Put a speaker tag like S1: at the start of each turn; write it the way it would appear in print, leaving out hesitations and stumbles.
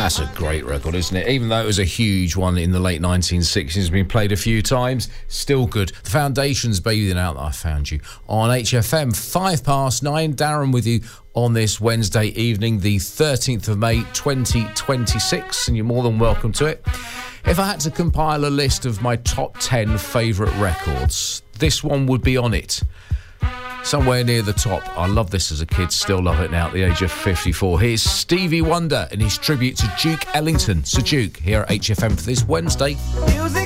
S1: That's a great record, isn't it? Even though it was a huge one in the late 1960s, been played a few times, still good. The Foundations, Bathing Out That I Found You on HFM. 9:05, Darren with you on this Wednesday evening, the 13th of May 2026, and you're more than welcome to it. If I had to compile a list of my top 10 favourite records, this one would be on it. Somewhere near the top. I love this as a kid, still love it now at the age of 54. Here's Stevie Wonder and his tribute to Duke Ellington. Sir Duke here at HFM for this Wednesday.
S2: Music